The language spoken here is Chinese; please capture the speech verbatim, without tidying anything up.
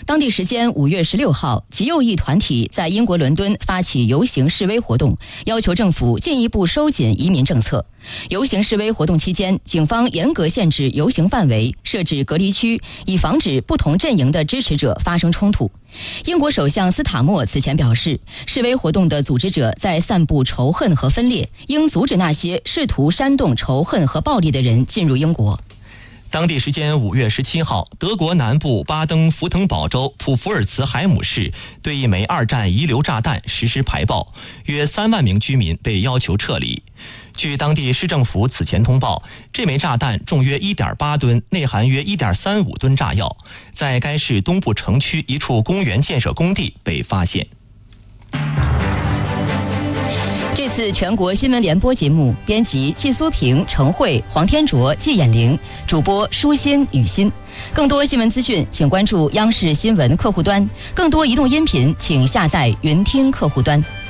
当地时间五月十六号，极右翼团体在英国伦敦发起游行示威活动，要求政府进一步收紧移民政策。游行示威活动期间，警方严格限制游行范围，设置隔离区，以防止不同阵营的支持者发生冲突。英国首相斯塔默此前表示，示威活动的组织者在散布仇恨和分裂，应阻止那些试图煽动仇恨和暴力的人进入英国。 当地时间五月十七号，德国南部巴登符腾堡州普福尔茨海姆市对一枚二战遗留炸弹实施排爆，约三万名居民被要求撤离。据当地市政府此前通报，这枚炸弹重约 一点八吨，内含约 一点三五吨炸药，在该市东部城区一处公园建设工地被发现。 这次全国新闻联播节目，编辑季苏平、程慧、黄天卓、季衍玲，主播舒心、雨欣。更多新闻资讯，请关注央视新闻客户端；更多移动音频，请下载云听客户端。